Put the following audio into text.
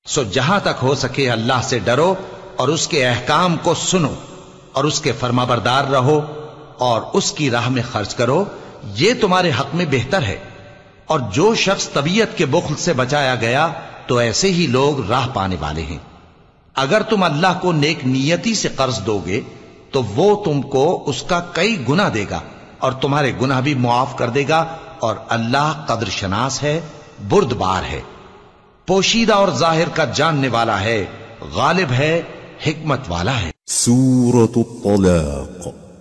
सो जहां तक हो सके अल्लाह से डरो और उसके अहकाम को सुनो और उसके फरमाबरदार रहो और उसकी राह में खर्च करो, ये तुम्हारे हक में बेहतर है। और जो शख्स तबीयत के बुख्ल से बचाया गया तो ऐसे ही लोग राह पाने वाले हैं। अगर तुम अल्लाह को नेक नियति से कर्ज दोगे तो वो तुमको उसका कई गुना देगा और तुम्हारे गुनाह भी मुआफ कर देगा। और अल्लाह कद्रशनास है, बुर्दबार है, पोशीदा और जाहिर का जानने वाला है, गालिब है, हिकमत वाला है। सूरत तलाक